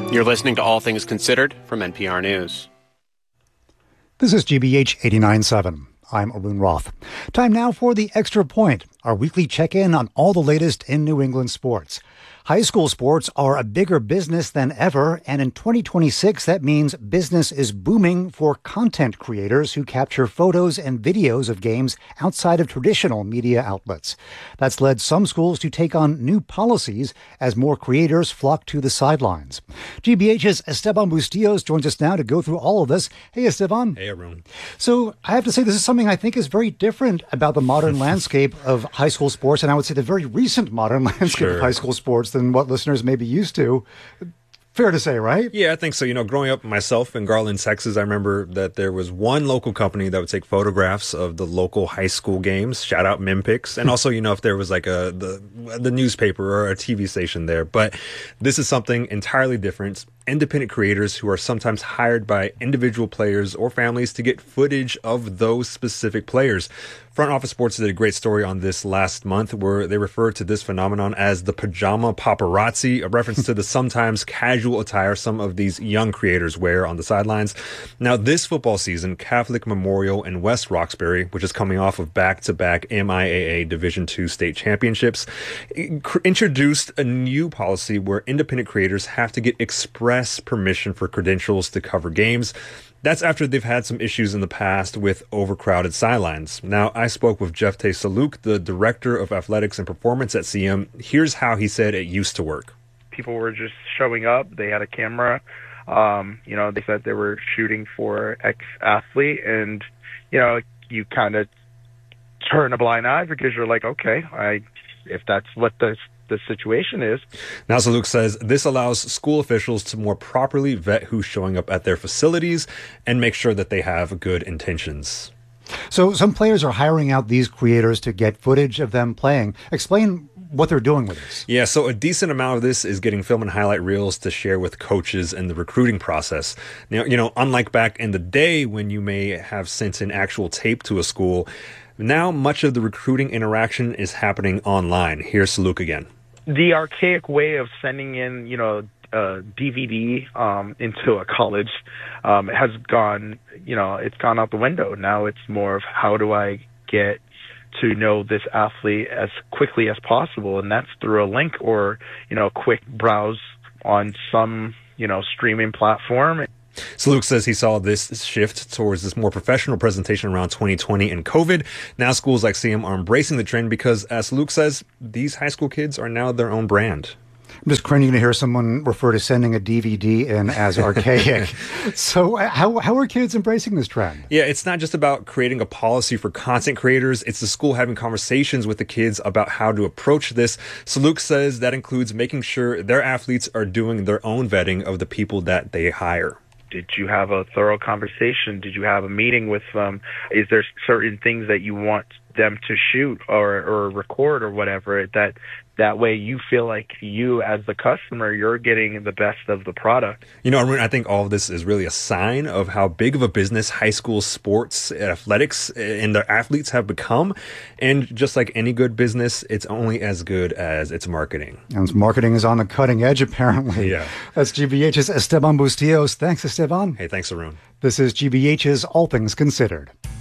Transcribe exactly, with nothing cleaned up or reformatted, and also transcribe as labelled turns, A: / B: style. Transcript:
A: You're listening to All Things Considered from N P R News.
B: This is G B H eighty-nine point seven. I'm Arun Roth. Time now for the Extra Point, our weekly check-in on all the latest in New England sports. High school sports are a bigger business than ever, and in twenty twenty-six, that means business is booming for content creators who capture photos and videos of games outside of traditional media outlets. That's led some schools to take on new policies as more creators flock to the sidelines. G B H's Esteban Bustillos joins us now to go through all of this. Hey, Esteban.
C: Hey, Arun.
B: So I have to say, this is something I think is very different about the modern landscape of high school sports, and I would say the very recent modern landscape
C: Sure.
B: of high school sports than what listeners may be used to. Fair to say, right?
C: Yeah, I think so. You know, growing up myself in Garland, Texas, I remember that there was one local company that would take photographs of the local high school games. Shout out Mempix. And also, you know, if there was like a the the newspaper or a T V station there. But this is something entirely different. Independent creators who are sometimes hired by individual players or families to get footage of those specific players. Front Office Sports did a great story on this last month where they refer to this phenomenon as the pajama paparazzi, a reference to the sometimes casual attire some of these young creators wear on the sidelines. Now, this football season, Catholic Memorial in West Roxbury, which is coming off of back-to-back M I A A Division two state championships, introduced a new policy where independent creators have to get express permission for credentials to cover games. That's after they've had some issues in the past with overcrowded sidelines. Now, I spoke with Jeff Saluk, the Director of Athletics and Performance at C M. Here's how he said it used to work.
D: People were just showing up. They had a camera. Um, you know, they said they were shooting for X athlete, and, you know, you kind of turn a blind eye because you're like, okay, I, if that's what the the situation is.
C: Now, Saluk says this allows school officials to more properly vet who's showing up at their facilities and make sure that they have good intentions.
B: So some players are hiring out these creators to get footage of them playing. Explain what they're doing with this.
C: Yeah, so a decent amount of this is getting film and highlight reels to share with coaches in the recruiting process. Now, you know, unlike back in the day when you may have sent in actual tape to a school, now much of the recruiting interaction is happening online. Here's Saluk again.
D: The archaic way of sending in, you know, a D V D um, into a college um, has gone, you know, it's gone out the window. Now it's more of how do I get to know this athlete as quickly as possible, and that's through a link or, you know, a quick browse on some, you know, streaming platform.
C: Saluk says he saw this shift towards this more professional presentation around twenty twenty and COVID. Now schools like C M are embracing the trend because, as Saluk says, these high school kids are now their own brand.
B: I'm just cringing to hear someone refer to sending a D V D in as archaic. So how how are kids embracing this trend?
C: Yeah, it's not just about creating a policy for content creators. It's the school having conversations with the kids about how to approach this. Saluk says that includes making sure their athletes are doing their own vetting of the people that they hire.
D: Did you have a thorough conversation? Did you have a meeting with them? Is there certain things that you want them to shoot or, or record or whatever, that that way you feel like you as the customer, you're getting the best of the product?
C: You know, Arun, I think all of this is really a sign of how big of a business high school sports, athletics, and their athletes have become. And just like any good business, it's only as good as its marketing.
B: And marketing is on the cutting edge, apparently.
C: Yeah.
B: That's G B H's Esteban Bustillos. Thanks, Esteban.
C: Hey, thanks, Arun.
B: This is G B H's All Things Considered.